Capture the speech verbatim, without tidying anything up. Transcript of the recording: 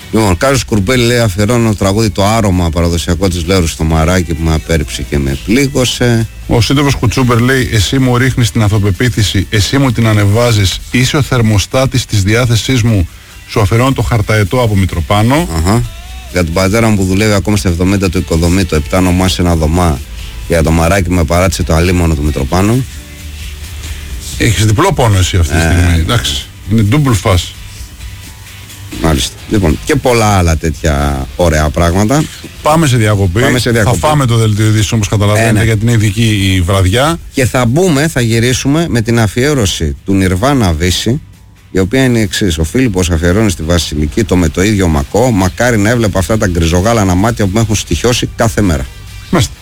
Λοιπόν, Κάρος Κουρμπέλη λέει: αφιερώνω το τραγούδι Το Άρωμα, παραδοσιακό της Λέρου στο Μαράκι που με απέρριψε και με πλήγωσε. Ο σύντροφος Κουτσούμπερ λέει: εσύ μου ρίχνεις την αυτοπεποίθηση, εσύ μου την ανεβάζεις, είσαι ο θερμοστάτης της διάθεσής μου, σου αφιερώνω το χαρταετό από Μητροπάνο. Αχα. Για τον πατέρα μου που δουλεύει ακόμα στα εβδομήντα, το οικοδομή, το επτά ονομά σε ένα δωμά. Για το Μαράκι με παράτησε το αλίμονο του Μητροπάνου. Έχεις διπλό πόνο εσύ αυτή τη Ε. στιγμή. Εντάξει. Είναι double fast. Μάλιστα. Λοιπόν, και πολλά άλλα τέτοια ωραία πράγματα. Πάμε σε διακοπή. Πάμε σε διακοπή. Θα φάμε το δελτίο ειδήσεων όπως καταλαβαίνετε, Ε, ναι. γιατί είναι ειδική η βραδιά. Και θα μπούμε, θα γυρίσουμε με την αφιέρωση του Νιρβάνα Βύση, η οποία είναι η εξής: ο Φίλιππος αφιερώνει στη Βασιλική το με το ίδιο μακό. Μακάρι να έβλεπα αυτά τα γκριζογάλανα μάτια που με έχουν στοιχιώσει κάθε μέρα. Μάλιστα.